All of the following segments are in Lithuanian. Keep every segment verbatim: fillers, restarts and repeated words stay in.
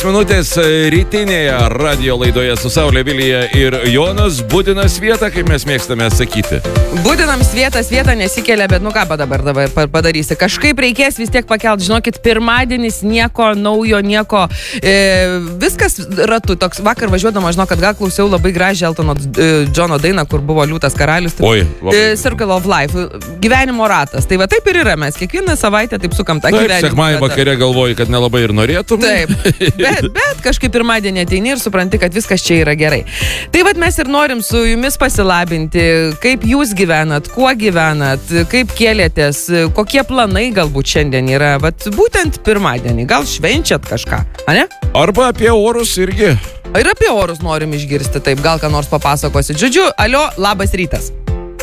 Minutės rytinėje radio laidoje su Saulė, Vilija ir Jonas. Būdinas vieta, kaip mes mėgstame sakyti. Būdinams vietas vieta nesikelia, bet nu ką dabar, dabar padarysi. Kažkaip reikės vis tiek pakelt. Žinokit, pirmadienis nieko naujo, nieko. E, viskas ratu. Toks vakar važiuodama, žinau, kad gal klausiau labai gražią Eltono e, Džono dainą, kur buvo Liūtas karalius. Tai, Oi, e, Circle of Life. Gyvenimo ratas. Tai va taip ir yra. Mes kiekvieną savaitę taip sukam tą taip, gyvenimo ratą. Sekmąjį vakare galvoji, kad nelabai ir norėtum. Taip. Bet, bet kažkaip pirmadienį ateini ir supranti, kad viskas čia yra gerai. Tai vat mes ir norim su jumis pasilabinti, kaip jūs gyvenat, kuo gyvenat, kaip kėlėtės, kokie planai galbūt šiandien yra, vat būtent pirmadienį. Gal švenčiat kažką, ane? Arba apie orus irgi. Ir apie orus norim išgirsti, taip, gal ką nors papasakosit. Žodžiu, alio, labas rytas.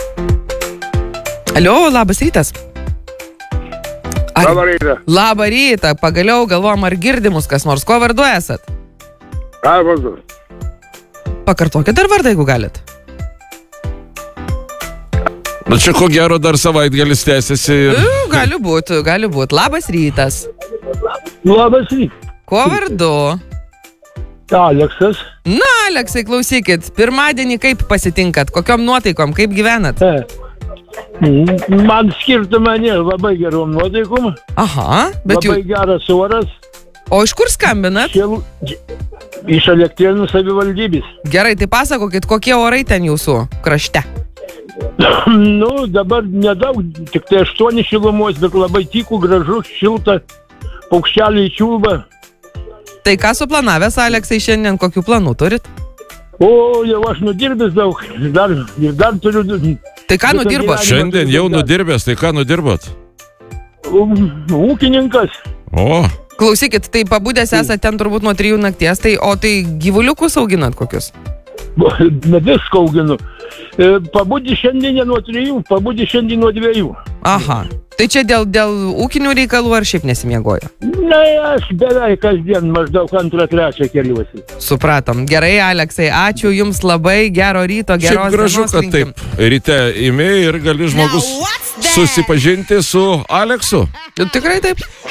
Alio, labas rytas. Ar... Labą rytą. Labą rytą. Pagaliau galvom, ar girdimus kas nors. Kuo vardu esat? Ką vardu? Pakartokit dar vardą, jeigu galit. Na čia ko gero dar savaitgalis tęsiasi. Ir... Gali būti, gali būti. Labas rytas. Labas rytas. Kuo vardu? Aleksas. Na, Aleksai, klausykit. Pirmadienį kaip pasitinkat? Kokiom nuotaikom? Kaip gyvenat? E. Man skirtumą nėra, labai gerom nuotaikom. Aha, bet labai jau... geras oras. O iš kur skambinat? Šil... Iš Elektrėnų savivaldybės. Gerai, tai pasakokit, kokie orai ten jūsų krašte? Nu, dabar nedaug, tik tai aštuoni šilumos, bet labai tyku, gražu, šilta, paukšteliai čiulba. Tai ką suplanavęs, Aleksai, šiandien kokių planų turit? O, jau aš nudirbęs daug, dar, ir dar turiu... Tai ką nudirbot? Šiandien jau nudirbęs, tai ką nudirbot? Ūkininkas. O. Klausykit, tai pabudęs esate ten turbūt nuo trijų nakties, tai, o tai gyvuliukus auginat kokius? Ne viską auginu. Pabudį šiandien nuo trijų, pabudį šiandien nuo dviejų. Aha. Tai čia dėl, dėl ūkinių reikalų ar šiaip nesimiegojo? Na, aš beveik kasdien maždaug antrą, trečią keliuosi. Supratom. Gerai, Aleksai, ačiū jums labai, gero ryto, geros šiaip gražu, dienos kad linkim. taip ryte imi ir gali žmogus susipažinti su Aleksu. Tikrai taip.